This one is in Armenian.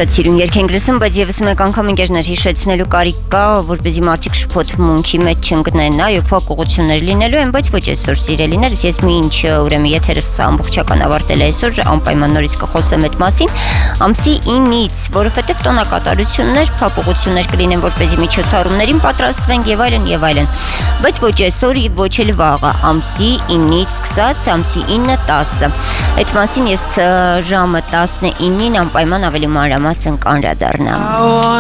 Շատ սիրուն երգ ենք լսում, բայց եւս մեկ անգամ ընկերներ հիշեցնելու կարիք կա, որպեսզի մարդիկ շփոթմունքի մեջ չընկնեն, այո, փակ ուղղություններ լինելու են, բայց ոչ այսօր սիրելիներս, ես ինչ ուրեմն եթերս ամբողջական ավարտել է այսօր, անպայման նորից կխոսեմ այդ մասին, ամսի 9-ից, որովհետեւ տոնակատարություններ, փակ ուղղություններ կլինեն, որպեսզի միջոցառումներին պատրաստվենք եւ այլն եւ այլն։ Բայց ոչ այսօր, ոչ էլ վաղը, ամսի 9-ից սկսած, ամսի 9-10։ Այդ մասին ես ժամը 19-ին անպայման ավելի մանրամասն կանրադառնամ։